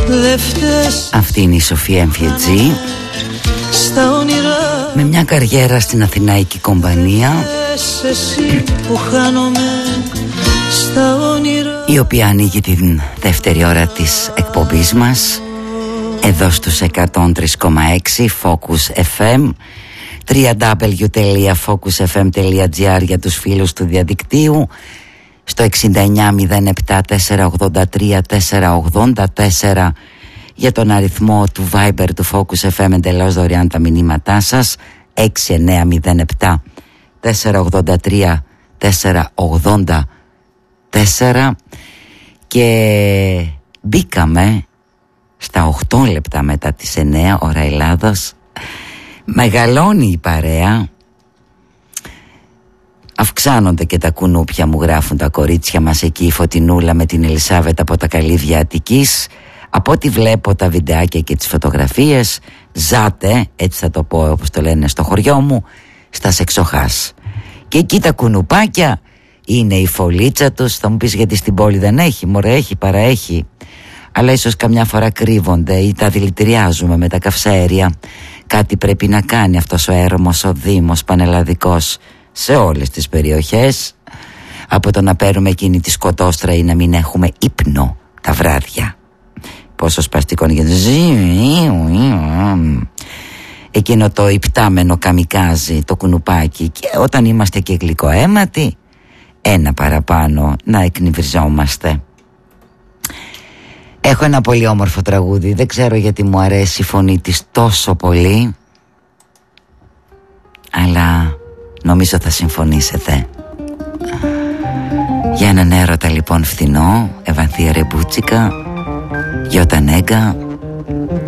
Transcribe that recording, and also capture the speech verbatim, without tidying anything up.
Αυτή είναι η Σοφία Εμφιετζή, με μια καριέρα στην Αθηναϊκή Κομπανία, η οποία ανοίγει την δεύτερη ώρα της εκπομπής μας εδώ στους εκατόν τρία κόμμα έξι Focus εφ εμ, double-u double-u double-u τελεία focus f m τελεία g r για τους φίλους του διαδικτύου, στο εξήντα εννιά μηδέν επτά τετρακόσια ογδόντα τρία τετρακόσια ογδόντα τέσσερα για τον αριθμό του Viber του Focus εφ εμ, εντελώς δωρεάν τα μηνύματά σας, έξι εννιά μηδέν επτά τετρακόσια ογδόντα τρία τετρακόσια ογδόντα τέσσερα. Και μπήκαμε στα οκτώ λεπτά μετά τις εννιά ώρα Ελλάδος. Μεγαλώνει η παρέα, αυξάνονται και τα κουνούπια, μου γράφουν τα κορίτσια μας εκεί, η Φωτεινούλα με την Ελισάβετ από τα Καλύβια Αττικής. Από ό,τι βλέπω τα βιντεάκια και τις φωτογραφίες, ζάτε, έτσι θα το πω όπως το λένε στο χωριό μου, στα Σεξοχάς. Και εκεί τα κουνουπάκια είναι η φωλίτσα τους. Θα μου πεις γιατί στην πόλη δεν έχει? Μωρέ, έχει, παραέχει, αλλά ίσως καμιά φορά κρύβονται ή τα δηλητηριάζουμε με τα καυσαέρια. Κάτι πρέπει να κάνει αυτός ο έρμος, ο Δήμος πανελλαδικός, σε όλες τις περιοχές, από το να παίρνουμε εκείνη τη σκοτόστρα ή να μην έχουμε ύπνο τα βράδια. Πόσο σπαστικό είναι εκείνο το υπτάμενο καμικάζι, το κουνουπάκι. Και όταν είμαστε και γλυκοαίματοι, ένα παραπάνω να εκνευριζόμαστε. Έχω ένα πολύ όμορφο τραγούδι, δεν ξέρω γιατί μου αρέσει η φωνή της τόσο πολύ, αλλά νομίζω θα συμφωνήσετε. Για έναν έρωτα λοιπόν φθηνό, Ευανθία Ρεμπούτσικα, Γιώτα Νέγκα,